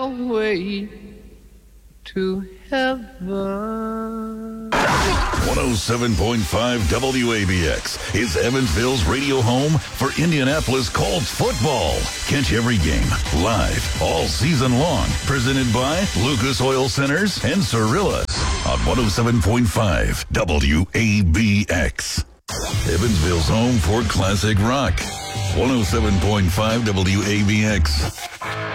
way to heaven. 107.5 WABX is Evansville's radio home for Indianapolis Colts football. Catch every game live all season long. Presented by Lucas Oil Centers and Cirillas on 107.5 WABX. Evansville's home for classic rock. 107.5 WABX.